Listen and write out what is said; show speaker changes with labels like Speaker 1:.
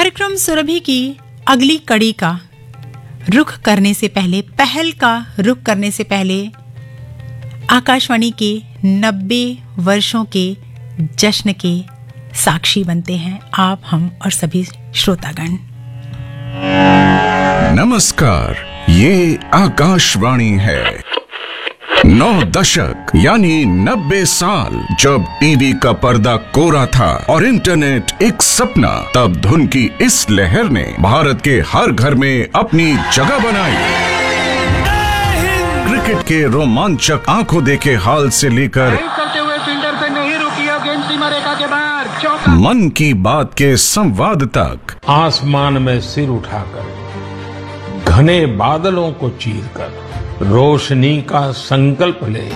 Speaker 1: कार्यक्रम सुरभि की अगली कड़ी का रुख करने से पहले, पहल का रुख करने से पहले आकाशवाणी के 90 वर्षों के जश्न के साक्षी बनते हैं आप, हम और सभी श्रोतागण।
Speaker 2: नमस्कार, ये आकाशवाणी है। 9 दशक यानी 90 साल जब टीवी का पर्दा कोरा था और इंटरनेट एक सपना, तब धुन की इस लहर ने भारत के हर घर में अपनी जगह बनाई। क्रिकेट के रोमांचक आंखों देखे हाल से लेकर
Speaker 3: करते हुए फील्डर से नहीं रुकी, गेंद सीमा रेखा के बाहर, चौका।
Speaker 2: मन की बात के संवाद तक,
Speaker 4: आसमान में सिर उठाकर घने बादलों को चीरकर रोशनी का संकल्प ले